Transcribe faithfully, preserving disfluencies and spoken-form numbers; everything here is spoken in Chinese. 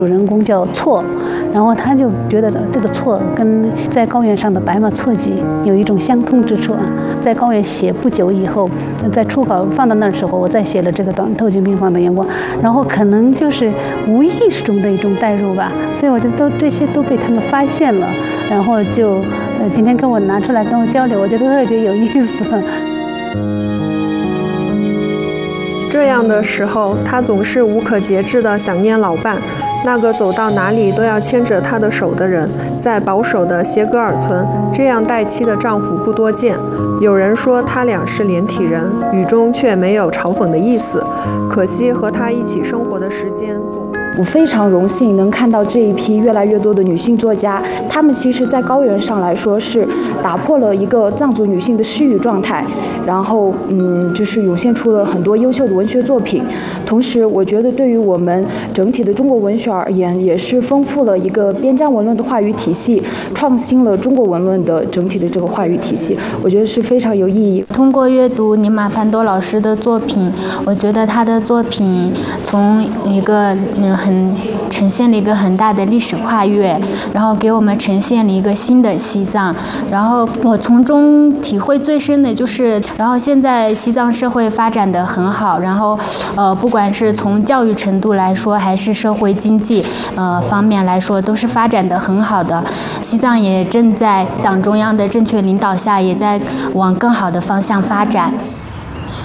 主人公叫错，然后他就觉得这个错跟在高原上的白马错记有一种相通之处啊。在高原写不久以后，在初稿放到那儿时候，我再写了这个短透镜病房的阳光，然后可能就是无意识中的一种代入吧，所以我觉得都这些都被他们发现了，然后就呃今天跟我拿出来跟我交流，我觉得特别有意思。 这样的时候，她总是无可节制地想念老伴，那个走到哪里都要牵着她的手的人。在保守的协格尔村，这样待妻的丈夫不多见。有人说他俩是连体人，语中却没有嘲讽的意思。可惜和他一起生活的时间总。 我非常荣幸能看到这一批越来越多的女性作家，她们其实在高原上来说是打破了一个藏族女性的失语状态，然后嗯，就是涌现出了很多优秀的文学作品。同时，我觉得对于我们整体的中国文学而言，也是丰富了一个边疆文论的话语体系，创新了中国文论的整体的这个话语体系，我觉得是非常有意义。 通过阅读尼玛潘多老师的作品，我觉得他的作品从一个嗯很呈现了一个很大的历史跨越，然后给我们呈现了一个新的西藏。然后我从中体会最深的就是，然后现在西藏社会发展得很好，然后呃不管是从教育程度来说，还是社会经济呃方面来说，都是发展得很好的。西藏也正在党中央的正确领导下，也在往更好的方向发展。